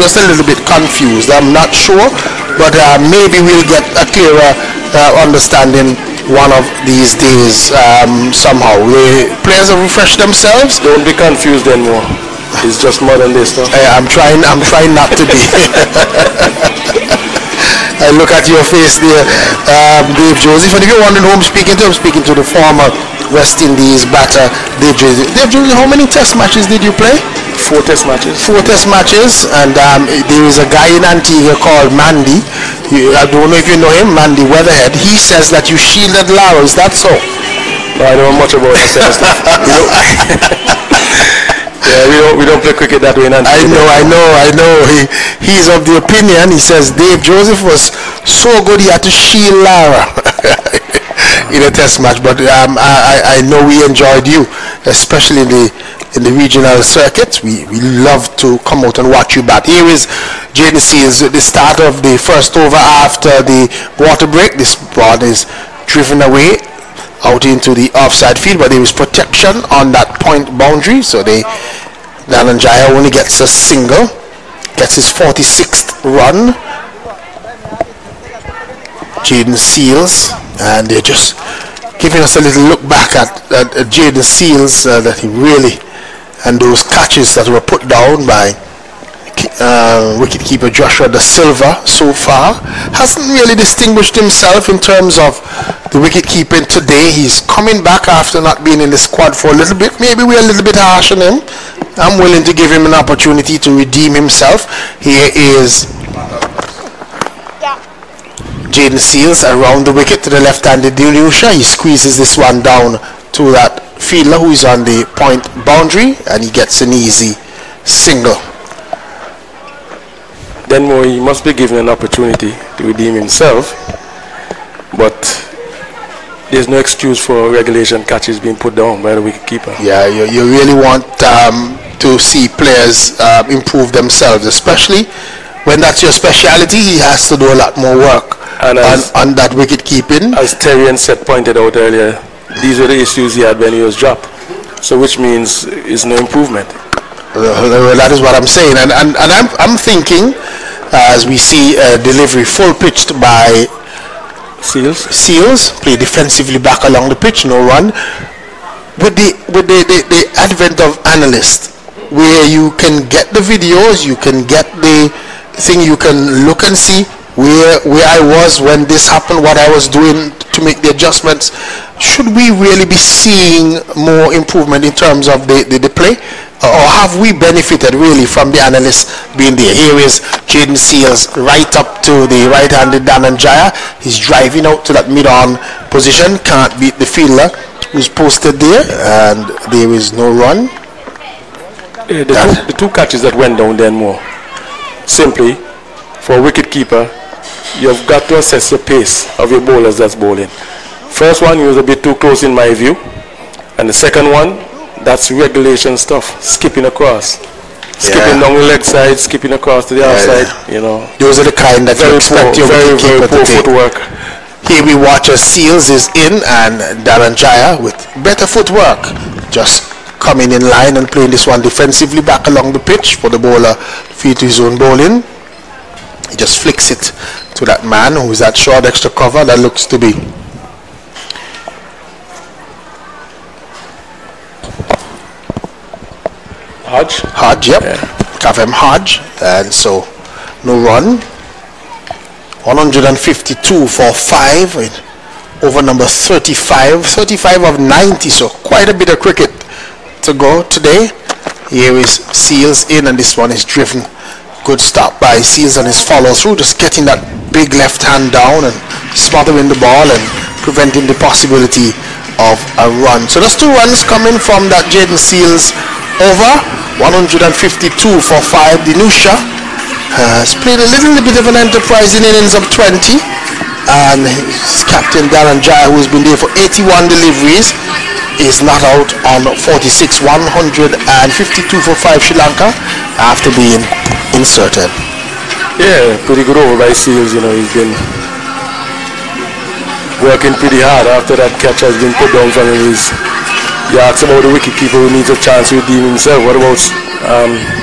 just a little bit confused. I'm not sure, but maybe we'll get a clearer understanding one of these days somehow. The players have refreshed themselves. Don't be confused anymore. It's just modern day stuff. I'm trying not to be. I look at your face there, Dave Joseph. And if you're wondering who I'm speaking to the former West Indies batter, Dave Joseph. Dave Joseph, how many test matches did you play? 4 test matches. 4 test matches, and there is a guy in Antigua called Mandy. I don't know if you know him, Mandy Weatherhead. He says that you shielded Lara. Is that so? No, I don't know much about that stuff. Yeah, we don't play cricket that way in Antigua. I know. He's of the opinion. He says Dave Joseph was so good he had to shield Lara in a test match. But I know we enjoyed you, especially in the regional circuit. We love to come out and watch you bat. Here is Jaden Seals at the start of the first over after the water break. This ball is driven away out into the offside field, but there was protection on that point boundary, so Dhananjaya only gets a single, gets his 46th run. Jaden Seals, and they're just giving us a little look back at Jaden Seals, that he really, and those catches that were put down by wicketkeeper Joshua Da Silva so far, hasn't really distinguished himself in terms of the wicket-keeping today. He's coming back after not being in the squad for a little bit. Maybe we're a little bit harsh on him. I'm willing to give him an opportunity to redeem himself. Here is Jaden Seals around the wicket to the left-handed Dinusha. He squeezes this one down to that fielder who is on the point boundary, and he gets an easy single. Denmore, he must be given an opportunity to redeem himself, but there's no excuse for regulation catches being put down by the wicketkeeper. Yeah, you really want to see players improve themselves, especially when that's your speciality. He has to do a lot more work on that wicket keeping. As Terry and Seth pointed out earlier, these were the issues he had when he was dropped, so which means it's no improvement. That is what I'm saying, and I'm thinking, as we see delivery full pitched by Seals, play defensively back along the pitch, no run. With the advent of analysts, where you can get the videos, you can get the thing, you can look and see where I was when this happened, what I was doing to make the adjustments. Should we really be seeing more improvement in terms of the play? Or have we benefited really from the analysts being there? Here is Jaden Seals right up to the right-handed Dhananjaya. He's driving out to that mid-on position. Can't beat the fielder who's posted there. And there is no run. The two catches that went down then more. Simply, for a wicket-keeper, you've got to assess the pace of your bowlers that's bowling. First one, he was a bit too close in my view. And the second one, that's regulation stuff, skipping across. Skipping down the leg side, skipping across to the outside, you know. Those are the kind that you expect your wicketkeeper to take. Footwork. Here we watch as Seals is in, and Dhananjaya with better footwork, just coming in line and playing this one defensively back along the pitch for the bowler feed to his own bowling. He just flicks it to that man who is at short extra cover. That looks to be Hodge, yep. Kavem Hodge, and so no run. 152 for 5 in over number 35 of 90, so quite a bit of cricket to go today. Here is Seals in, and this one is driven. Good stop by Seals and his follow through, just getting that big left hand down and smothering the ball and preventing the possibility of a run. So there's 2 runs coming from that Jaden Seals over. 152 for 5. Dinusha has played a little bit of an enterprising innings of 20, and his captain Dhananjaya, who's been there for 81 deliveries, is not out on 46. 152 for 5 Sri Lanka after being inserted. Yeah, pretty good over by Seals. You know, he's been working pretty hard after that catch has been put down from him. You ask about the wicketkeeper who needs a chance to redeem himself. What about